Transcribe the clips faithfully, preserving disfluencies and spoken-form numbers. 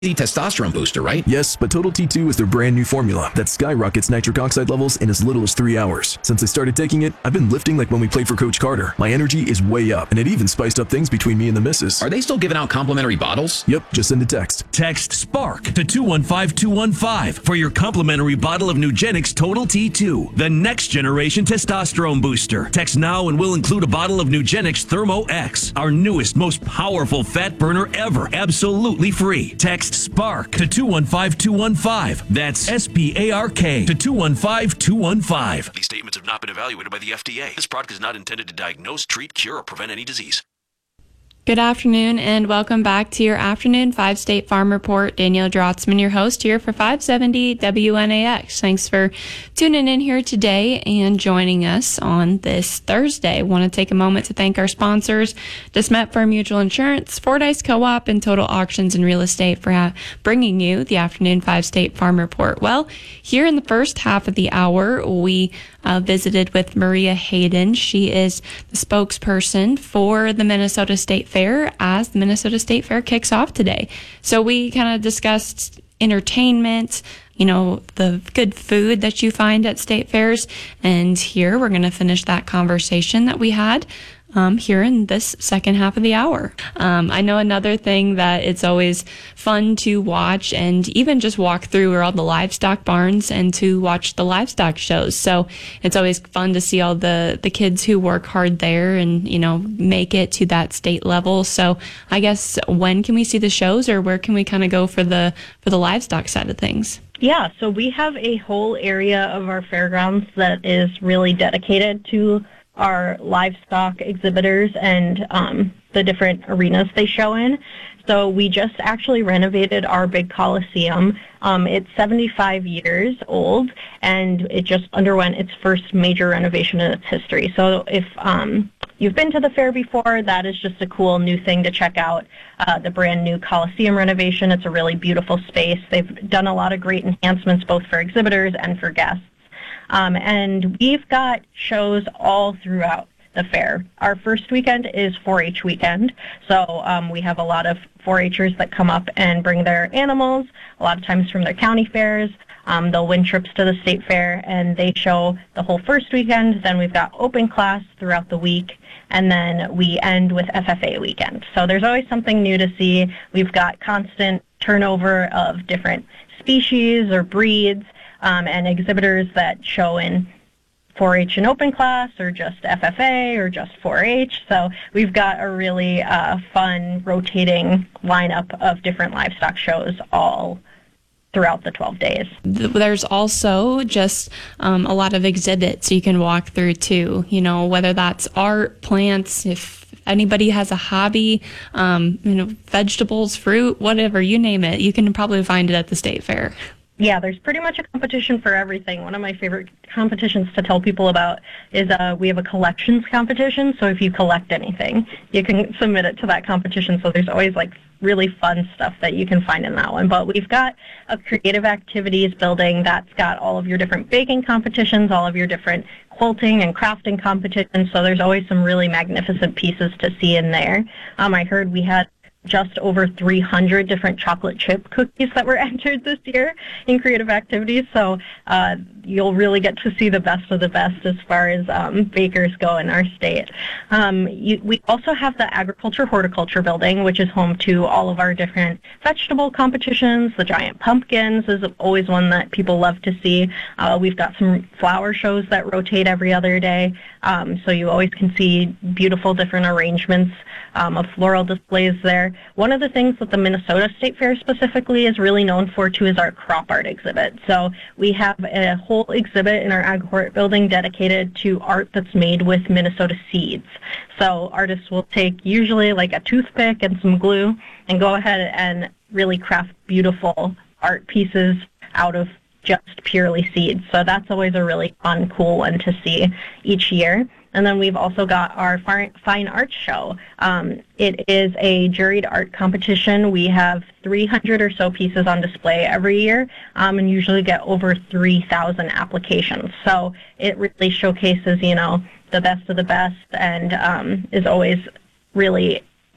testosterone booster, right? Yes, but Total T two is their brand new formula that skyrockets nitric oxide levels in as little as three hours. Since I started taking it, I've been lifting like when we played for Coach Carter. My energy is way up, and it even spiced up things between me and the missus. Are they still giving out complimentary bottles? Yep, just send a text. Text SPARK to two one five two one five for your complimentary bottle of Nugenix Total T two, the next generation testosterone booster. Text now and we'll include a bottle of Nugenix Thermo X, our newest, most powerful fat burner ever, absolutely free. Text SPARK to two one five two one five. That's S P A R K to two one five two one five. These statements have not been evaluated by the F D A. This product is not intended to diagnose, treat, cure, or prevent any disease. Good afternoon and welcome back to your afternoon five State Farm Report. Danielle Drotzman, your host here for five seventy W N A X. Thanks for tuning in here today and joining us on this Thursday. I want to take a moment to thank our sponsors, DeSmet Firm Mutual Insurance, Fordyce Co-op, and Total Auctions and Real Estate for ha- bringing you the afternoon five State Farm Report. Well, here in the first half of the hour, we Uh, visited with Maria Hayden. She is the spokesperson for the Minnesota State Fair as the Minnesota State Fair kicks off today. So we kind of discussed entertainment, you know, the good food that you find at state fairs. And here we're going to finish that conversation that we had Um, here in this second half of the hour. Um, I know another thing that it's always fun to watch and even just walk through are all the livestock barns and to watch the livestock shows. So it's always fun to see all the, the kids who work hard there and, you know, make it to that state level. So I guess when can we see the shows or where can we kind of go for the, for the livestock side of things? Yeah, so we have a whole area of our fairgrounds that is really dedicated to our livestock exhibitors and um, the different arenas they show in. So we just actually renovated our big Coliseum. Um, it's seventy-five years old, and it just underwent its first major renovation in its history. So if um, you've been to the fair before, that is just a cool new thing to check out, uh, the brand new Coliseum renovation. It's a really beautiful space. They've done a lot of great enhancements both for exhibitors and for guests. Um, and we've got shows all throughout the fair. Our first weekend is four H weekend, so um, we have a lot of four H'ers that come up and bring their animals, a lot of times from their county fairs. Um, they'll win trips to the state fair, and they show the whole first weekend. Then we've got open class throughout the week, and then we end with F F A weekend. So there's always something new to see. We've got constant turnover of different species or breeds, Um, and exhibitors that show in four H and open class or just F F A or just four H. So we've got a really uh, fun rotating lineup of different livestock shows all throughout the twelve days. There's also just um, a lot of exhibits you can walk through too, you know, whether that's art, plants, if anybody has a hobby, um, you know, vegetables, fruit, whatever, you name it, you can probably find it at the state fair. Yeah, there's pretty much a competition for everything. One of my favorite competitions to tell people about is uh, we have a collections competition. So if you collect anything, you can submit it to that competition. So there's always like really fun stuff that you can find in that one. But we've got a creative activities building that's got all of your different baking competitions, all of your different quilting and crafting competitions. So there's always some really magnificent pieces to see in there. Um, I heard we had just over three hundred different chocolate chip cookies that were entered this year in creative activities. So uh, you'll really get to see the best of the best as far as um, bakers go in our state. Um, you, we also have the agriculture horticulture building, which is home to all of our different vegetable competitions. The giant pumpkins is always one that people love to see. Uh, we've got some flower shows that rotate every other day. Um, so you always can see beautiful different arrangements um, of floral displays there. One of the things that the Minnesota State Fair specifically is really known for too is our crop art exhibit. So we have a whole exhibit in our Ag Hort building dedicated to art that's made with Minnesota seeds. So artists will take usually like a toothpick and some glue and go ahead and really craft beautiful art pieces out of just purely seeds. So that's always a really fun, cool one to see each year. And then we've also got our Fine Arts Show. Um, it is a juried art competition. We have three hundred or so pieces on display every year um, and usually get over three thousand applications. So it really showcases, you know, the best of the best and um, is always really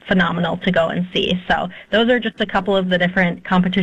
phenomenal to go and see. So those are just a couple of the different competitions